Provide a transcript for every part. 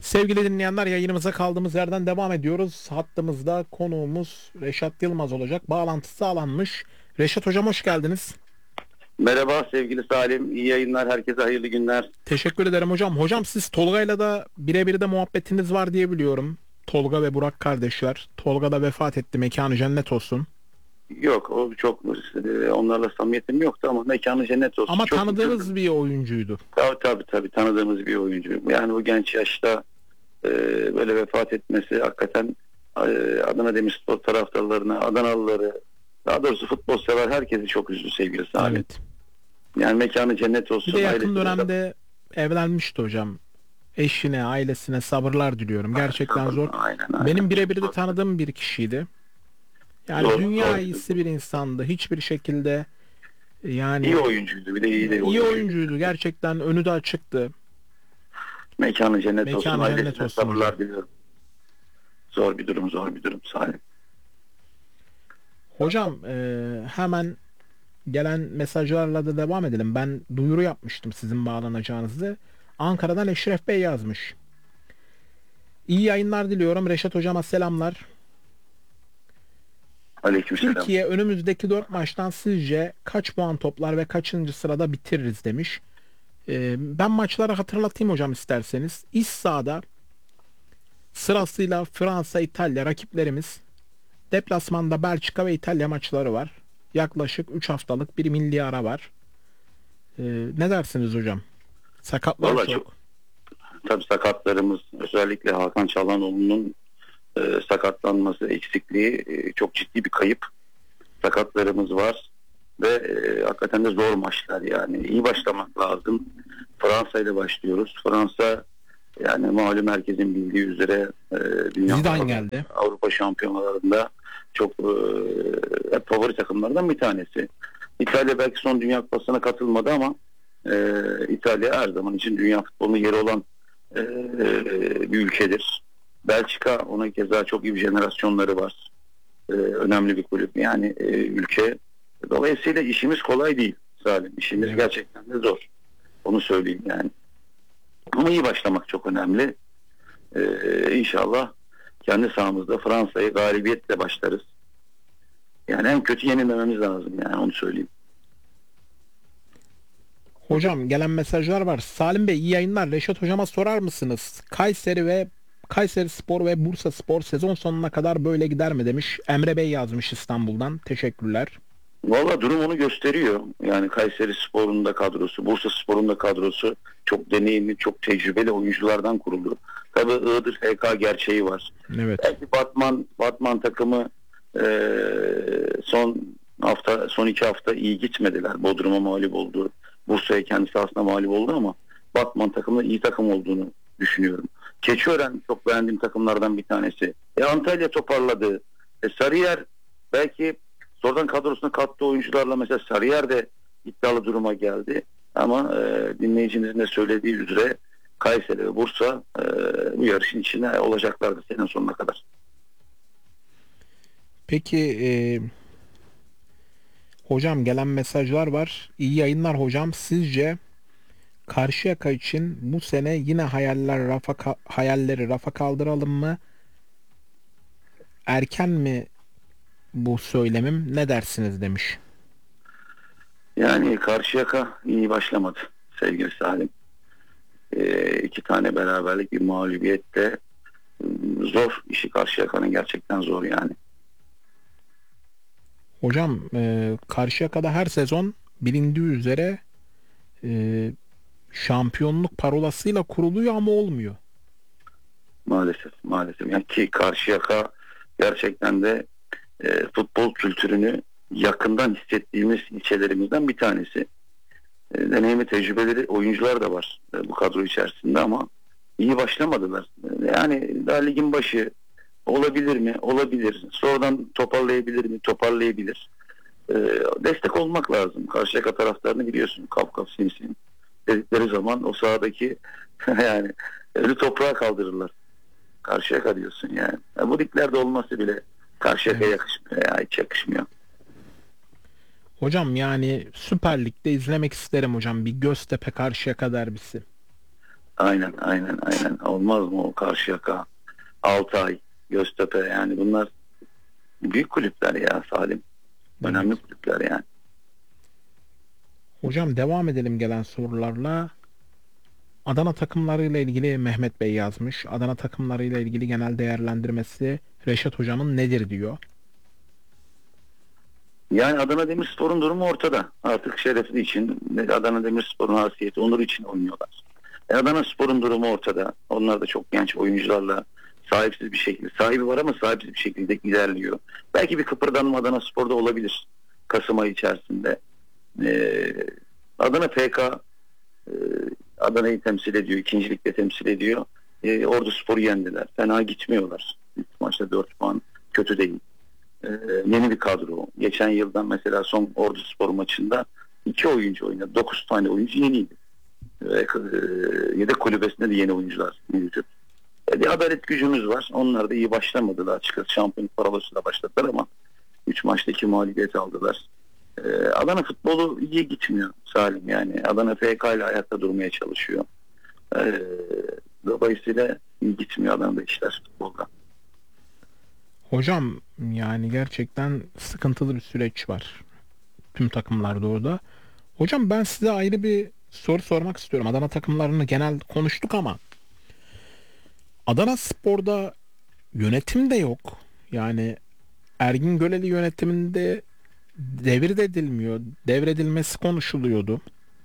Sevgili dinleyenler, yayınımıza kaldığımız yerden devam ediyoruz. Hattımızda konuğumuz Reşat Yılmaz olacak. Bağlantısı sağlanmış. Reşat hocam, hoş geldiniz. Merhaba sevgili Salim. İyi yayınlar. Herkese hayırlı günler. Teşekkür ederim hocam. Hocam, siz Tolga'yla da birebir de muhabbetiniz var diye biliyorum. Tolga ve Burak kardeşler. Tolga da vefat etti. Mekanı cennet olsun. Yok, o çok onlarla samimiyetim yoktu ama mekanı cennet olsun. Ama Çok tanıdığınız bir oyuncuydu. tabii tanıdığımız bir oyuncu. Yani bu genç yaşta böyle vefat etmesi hakikaten Adana Demirspor taraftarlarına, Adanalıları, daha doğrusu futbol sever herkesi çok üzdü sevgili Salim. Evet. Yani mekanı cennet Bir olsun. de yakın Ailesine dönemde evlenmişti hocam. Eşine, ailesine sabırlar diliyorum. Gerçekten zor. Aynen. Benim birebir de tanıdığım bir kişiydi. Yani Zor, dünya zor. iyisi bir insandı. Hiçbir şekilde yani İyi oyuncuydu. Bir de iyi de iyi oyuncuydu. oyuncuydu. Gerçekten önü de açıktı. Mekanı cennet Mekanı olsun. cennet Ailesine olsun sabırlar hocam. diliyorum. Zor bir durum Salim. Hocam, hemen gelen mesajlarla da devam edelim. Ben duyuru yapmıştım sizin bağlanacağınızı. Ankara'dan Eşref Bey yazmış. İyi yayınlar diliyorum. Reşat hocama selamlar. Aleykümselam. Türkiye önümüzdeki 4 maçtan sizce kaç puan toplar ve kaçıncı sırada bitiririz demiş. Ben maçları hatırlatayım hocam isterseniz. İç sahada sırasıyla Fransa, İtalya rakiplerimiz. Deplasmanda Belçika ve İtalya maçları var. Yaklaşık 3 haftalık bir milli ara var. Ne dersiniz hocam? Sakatlar Valla çok. tabii sakatlarımız, özellikle Hakan Çalhanoğlu'nun sakatlanması, eksikliği çok ciddi bir kayıp. Sakatlarımız var ve hakikaten de zor maçlar yani. İyi başlamak lazım. Fransa ile başlıyoruz. Fransa, yani malum herkesin bildiği üzere Dünya Zidane geldi. Avrupa şampiyonalarında çok hep favori takımlardan bir tanesi. İtalya belki son Dünya Kupası'na katılmadı ama İtalya her zaman için dünya futbolunun yeri olan bir ülkedir. Belçika, ona keza çok iyi bir jenerasyonları var. Önemli bir kulüp. Yani ülke. Dolayısıyla işimiz kolay değil Salim. İşimiz Evet. gerçekten de zor. Onu söyleyeyim yani. Ama iyi başlamak çok önemli. İnşallah kendi sahamızda Fransa'yı galibiyetle başlarız. Yani en kötü yenilmememiz lazım yani, onu söyleyeyim. Hocam, gelen mesajlar var. Salim Bey, iyi yayınlar. Reşat hocama sorar mısınız? Kayseri Spor ve Bursa Spor sezon sonuna kadar böyle gider mi demiş. Emre Bey yazmış İstanbul'dan. Teşekkürler. Valla durum onu gösteriyor. Yani Kayseri Spor'un da kadrosu, Bursa Spor'un da kadrosu çok deneyimli, çok tecrübeli oyunculardan kuruldu. Tabii Iğdır FK gerçeği var. Evet. Belki Batman takımı son 2 hafta iyi gitmediler. Bodrum'a mağlup oldu. Bursa'ya kendisi aslında mağlup oldu ama Batman takımı iyi takım olduğunu düşünüyorum. Keçiören çok beğendiğim takımlardan bir tanesi. Antalya toparladı. Sarıyer belki sonradan kadrosuna kattığı oyuncularla, mesela Sarıyer de iddialı duruma geldi. Ama dinleyicimizin de söylediği üzere Kayseri ve Bursa bu yarışın içine olacaklardı sene sonuna kadar. Peki, hocam, gelen mesajlar var. İyi yayınlar hocam. Sizce Karşıyaka için bu sene yine hayalleri rafa kaldıralım mı? Erken mi bu söylemim? Ne dersiniz demiş. Yani Karşıyaka iyi başlamadı sevgili Salim. 2 tane beraberlik, bir mağlubiyet de zor. İşi Karşıyaka'nın gerçekten zor yani. Hocam, Karşıyaka'da her sezon bilindiği üzere e, şampiyonluk parolasıyla kuruluyor ama olmuyor. Maalesef. Yani ki Karşıyaka gerçekten de futbol kültürünü yakından hissettiğimiz ilçelerimizden bir tanesi. Deneyimi, tecrübeleri oyuncular da var bu kadro içerisinde ama iyi başlamadılar. Yani daha ligin başı, olabilir mi? Olabilir. Sonradan toparlayabilir mi? Toparlayabilir. E, Destek olmak lazım. Karşıyaka taraftarını biliyorsun. Kaf kaf simsim dedikleri zaman o sahadaki yani ölü toprağa kaldırırlar. Karşıyaka diyorsun yani. Bu liglerde olması bile Karşıyaka'ya Evet. yakışmıyor ya. Hiç yakışmıyor. Hocam, yani Süper Lig'de izlemek isterim hocam. Bir Göztepe Karşıyaka derbisi. Aynen, aynen, aynen. Olmaz mı o? Karşıyaka, Altay, Göztepe, yani bunlar büyük kulüpler ya Salim. Evet. Önemli kulüpler yani. Hocam devam edelim gelen sorularla. Adana takımlarıyla ilgili Mehmet Bey yazmış. Adana takımlarıyla ilgili genel değerlendirmesi Reşat hocamın nedir diyor. Yani Adana Demirspor'un durumu ortada. Artık şerefli için, Adana Demirspor'un hasiyeti, onur için oynuyorlar. Adana Spor'un durumu ortada. Onlar da çok genç oyuncularla sahipsiz bir şekilde, sahibi var ama sahipsiz bir şekilde ilerliyor. Belki bir kıpırdanma Adana Spor'da olabilir Kasım ayı içerisinde. Ee, Adana FK e, Adana'yı temsil ediyor, ikincilikte temsil ediyor. Ordu Spor'u yendiler. Fena gitmiyorlar. İlk maçta 4 puan kötü değil. Ee, Yeni bir kadro. Geçen yıldan mesela son Ordu Spor maçında 2 oyuncu oynadı. 9 tane oyuncu yeniydi. Ve yedek kulübesinde de yeni oyuncular mevcut. Bir adalet gücümüz var. Onlar da iyi başlamadılar açıkçası. Şampiyonluk parolasıyla başladılar ama 3 maçta 2 mağlubiyet aldılar. Adana futbolu iyi gitmiyor Salim yani. Adana FK ile ayakta durmaya çalışıyor. Dolayısıyla iyi gitmiyor Adana'da işler futbolda. Hocam yani gerçekten sıkıntılı bir süreç var tüm takımlarda orada. Hocam ben size ayrı bir soru sormak istiyorum. Adana takımlarını genel konuştuk ama Adana Spor'da yönetim de yok. Yani Ergin Göleli yönetiminde devredilmiyor. Devredilmesi konuşuluyordu.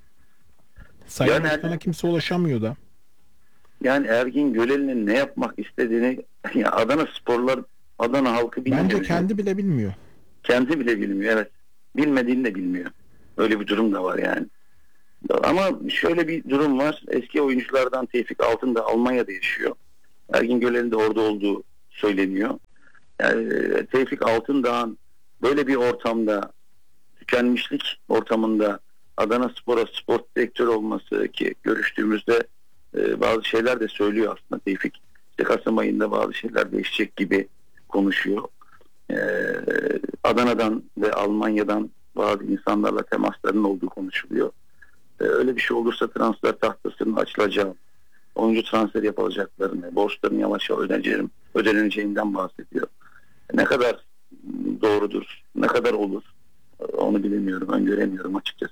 Sayın Yani, Başkan'a kimse ulaşamıyor da. yani Ergin Göleli'nin ne yapmak istediğini ya Adana sporlar, Adana halkı Bence bilmiyor. kendi bile bilmiyor. Kendi bile bilmiyor, evet. Bilmediğini de bilmiyor. Öyle bir durum da var yani. Ama şöyle bir durum var. Eski oyunculardan Tevfik Altın da Almanya'da yaşıyor. Ergin Gölel'in de orada olduğu söyleniyor. Yani Tevfik Altındağ'ın böyle bir ortamda, tükenmişlik ortamında Adana Spor'a spor direktörü olması, ki görüştüğümüzde bazı şeyler de söylüyor aslında Tevfik. İşte Kasım ayında bazı şeyler değişecek gibi konuşuyor. E, Adana'dan ve Almanya'dan bazı insanlarla temasların olduğu konuşuluyor. Öyle bir şey olursa transfer tahtasının açılacağı, oyuncu transfer yapılacaklarını, borçların yavaş yavaş ödeneceğinden bahsediyor. Ne kadar doğrudur, ne kadar olur onu bilemiyorum, öngöremiyorum açıkçası.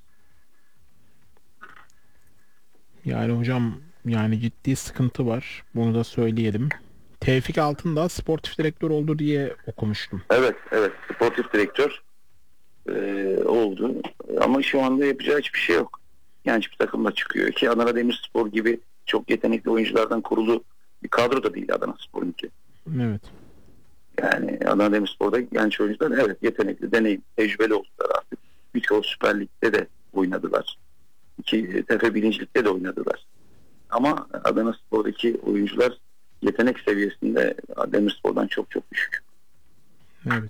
Yani hocam yani ciddi sıkıntı var. Bunu da söyleyelim. Tevfik Altındağ sportif direktör oldu diye okumuştum. Evet, evet, sportif direktör oldu ama şu anda yapacağı hiçbir şey yok. Genç bir takımla çıkıyor ki Adana Demirspor gibi çok yetenekli oyunculardan kurulu bir kadro da değil Adana Spor'unki. Evet. Yani Adana Demirspor'da genç oyuncular evet yetenekli, deneyim, tecrübeli oldular artık. Birçoğu Süper Lig'de de oynadılar. TFF 1. Lig'de de oynadılar. Ama Adana Spor'daki oyuncular yetenek seviyesinde Demirspor'dan çok çok düşük. Evet.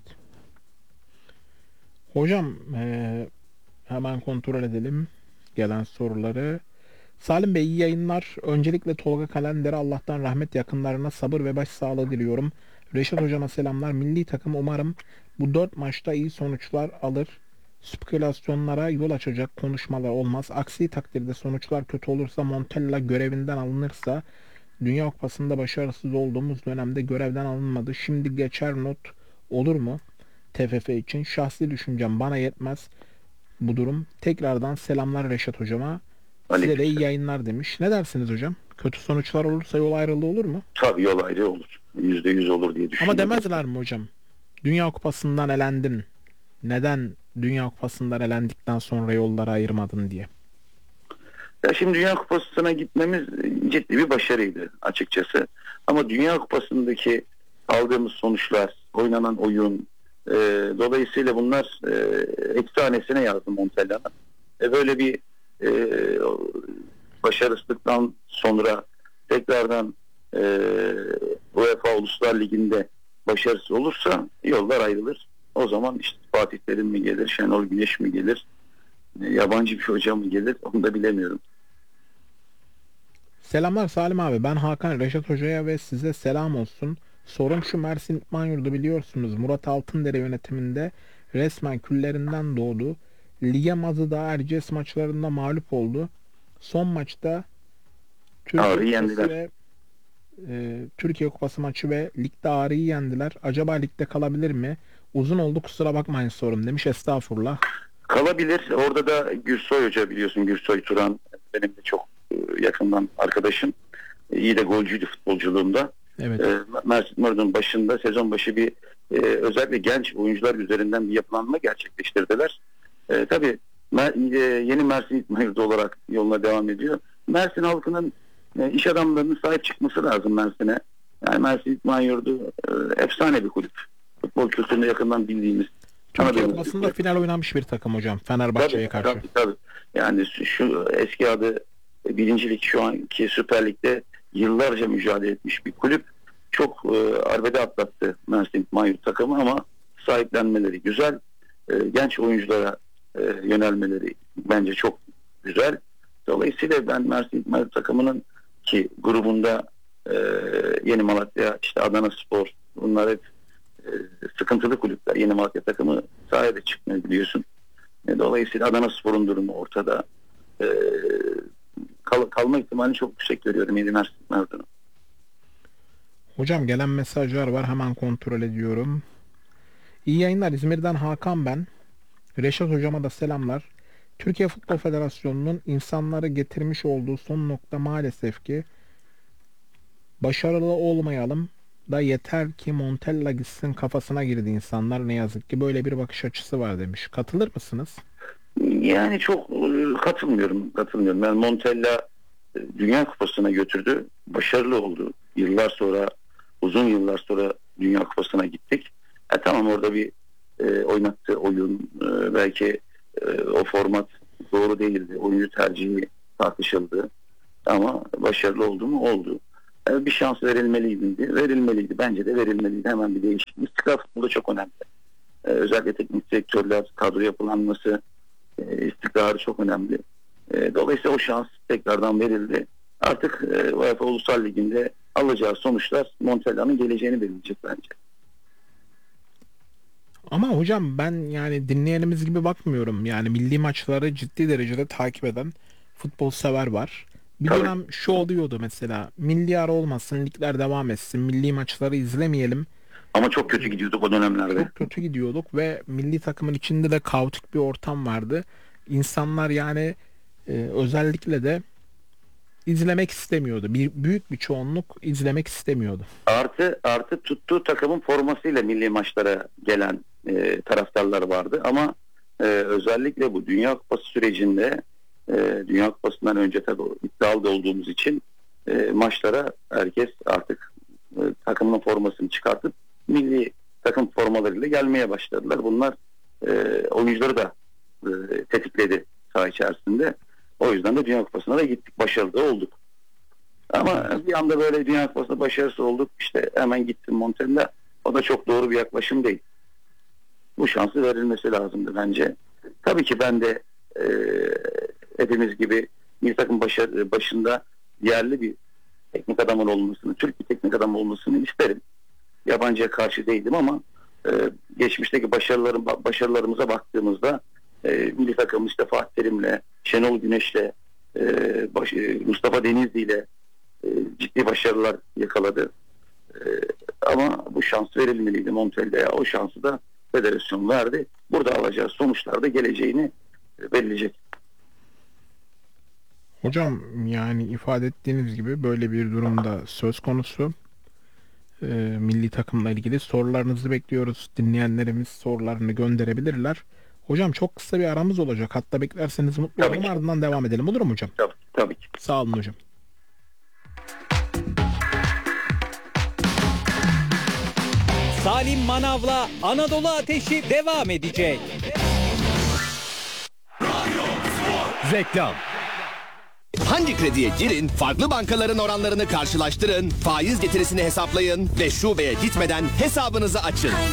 Hocam hemen kontrol edelim gelen soruları. Salim Bey iyi yayınlar. Öncelikle Tolga Kalender'e Allah'tan rahmet, yakınlarına sabır ve başsağlığı diliyorum. Reşat Hocama selamlar. Milli takım umarım bu 4 maçta iyi sonuçlar alır. Spekülasyonlara yol açacak konuşmalar olmaz. Aksi takdirde sonuçlar kötü olursa, Montella görevinden alınırsa, Dünya Kupası'nda başarısız olduğumuz dönemde görevden alınmadı. Şimdi geçer not olur mu? TFF için şahsi düşüncem bana yetmez bu durum. Tekrardan selamlar Reşat hocama. Size de iyi Aleykümselam. yayınlar demiş. Ne dersiniz hocam? Kötü sonuçlar olursa yol ayrılığı olur mu? Tabii yol ayrı olur. %100 olur diye Ama düşünüyorum. demezler mi hocam? Dünya Kupası'ndan elendin. Neden Dünya Kupası'ndan elendikten sonra yolları ayırmadın diye. Ya şimdi Dünya Kupası'na gitmemiz ciddi bir başarıydı açıkçası. Ama Dünya Kupası'ndaki aldığımız sonuçlar, oynanan oyun, dolayısıyla bunlar eksi hanesine yazdı Montella'nın. Böyle bir e, başarısızlıktan sonra tekrardan e, UEFA Uluslar Ligi'nde başarısız olursa yollar ayrılır. O zaman işte Fatih Terim mi gelir, Şenol Güneş mi gelir, yabancı bir hoca mı gelir onu da bilemiyorum. Selamlar Salim abi. Ben Hakan, Reşat Hoca'ya ve size selam olsun. Sorum şu: Mersin İtman Yurdu biliyorsunuz Murat Altındere yönetiminde resmen küllerinden doğdu. Lige Mazı'da Erciyes maçlarında mağlup oldu. Son maçta Ağrı'yı Kupası yendiler. ve Türkiye Kupası maçı ve ligde Ağrı'yı yendiler. Acaba ligde kalabilir mi? Uzun oldu, kusura bakmayın sorum demiş. Estağfurullah. Kalabilir. Orada da Gürsoy Hoca, biliyorsun, Gürsoy Turan benim de çok yakından arkadaşım. İyi de golcüydü futbolculuğumda. Evet. Mersin Mordo'nun başında sezon başı bir özellikle genç oyuncular üzerinden bir yapılanma gerçekleştirdiler. Tabii yeni Mersin İtmayurdu olarak yoluna devam ediyor. Mersin halkının iş adamlarının sahip çıkması lazım Mersin'e. Yani Mersin İtmayurdu efsane bir kulüp. Futbol kültürünü yakından bildiğimiz. Türkiye Kupası'nda final oynamış bir takım hocam. Fenerbahçe'ye karşı. Tabii. Yani şu eski adı birincilik, şu anki Süper Lig'de yıllarca mücadele etmiş bir kulüp. Çok arbede atlattı Mersin Mayur takımı ama sahiplenmeleri güzel. Genç oyunculara yönelmeleri bence çok güzel. Dolayısıyla ben Mersin Mayur takımının ki grubunda Yeni Malatya, işte Adanaspor, bunlar hep sıkıntılı kulüpler. Yeni Malatya takımı sahaya da çıkmıyor biliyorsun. Dolayısıyla Adanaspor'un durumu ortada. Kalma ihtimalini çok yüksek görüyorum Yeni Mersin Mayur'un. Hocam gelen mesajlar var, hemen kontrol ediyorum. İyi yayınlar, İzmir'den Hakan ben. Reşat hocama da selamlar. Türkiye Futbol Federasyonu'nun insanları getirmiş olduğu son nokta maalesef ki başarılı olmayalım da yeter ki Montella gitsin kafasına girdi insanlar, ne yazık ki böyle bir bakış açısı var demiş. Katılır mısınız? Yani çok katılmıyorum. Yani Montella Dünya Kupası'na götürdü. Başarılı oldu. Uzun yıllar sonra Dünya Kupası'na gittik. Tamam, orada bir oynattığı oyun belki o format doğru değildi. Oyuncu tercihi tartışıldı. Ama başarılı oldu mu? Oldu. Bir şans verilmeliydi. Bence de verilmeliydi. Hemen bir değişiklik. İstikrar futbolda çok önemli. Özellikle teknik direktörler, kadro yapılanması, istikrarı çok önemli. Dolayısıyla o şans tekrardan verildi. Artık UEFA Ulusal Ligi'nde alacağı sonuçlar Montella'nın geleceğini belirleyecek bence. Ama hocam ben yani dinleyenimiz gibi bakmıyorum. Yani milli maçları ciddi derecede takip eden futbol sever var. Bir Tabii. dönem şu oluyordu mesela. Milli ara olmasın, ligler devam etsin, milli maçları izlemeyelim. Ama çok kötü gidiyorduk o dönemlerde. Çok kötü gidiyorduk ve milli takımın içinde de kaotik bir ortam vardı. İnsanlar yani özellikle de izlemek istemiyordu. Büyük bir çoğunluk izlemek istemiyordu. Artı tuttuğu takımın formasıyla milli maçlara gelen taraftarlar vardı ama özellikle bu Dünya Kupası sürecinde Dünya Kupası'ndan önce tabii iddialı da olduğumuz için maçlara herkes artık takımın formasını çıkartıp milli takım formalarıyla gelmeye başladılar. Bunlar oyuncuları da tetikledi saha içerisinde. O yüzden de Dünya Kupası'na da gittik. Başarılı da olduk. Ama bir anda böyle Dünya Kupası'nda başarısız olduk. İşte hemen gittim Montella. O da çok doğru bir yaklaşım değil. Bu şansı verilmesi lazımdı bence. Tabii ki ben de hepimiz gibi bir takım başında yerli bir teknik adamın olmasını, Türk bir teknik adam olmasını isterim. Yabancıya karşı değilim ama geçmişteki başarılarımıza baktığımızda milli takım işte Fatih Terim'le, Şenol Güneş'le, Mustafa Denizli'yle ciddi başarılar yakaladı. Ama bu şans verilmeliydi Montella'ya. O şansı da federasyon verdi. Burada alacağı sonuçlar da geleceğini belirleyecek. Hocam yani ifade ettiğiniz gibi böyle bir durumda söz konusu. Milli takımla ilgili sorularınızı bekliyoruz. Dinleyenlerimiz sorularını gönderebilirler. Hocam çok kısa bir aramız olacak. Hatta beklerseniz mutlu olurum. Ardından devam edelim. Olur mu hocam? Tabii ki. Sağ olun hocam. Salim Manav'la Anadolu Ateşi devam edecek. Reklam. Hangi krediye girin, farklı bankaların oranlarını karşılaştırın, faiz getirisini hesaplayın ve şubeye gitmeden hesabınızı açın.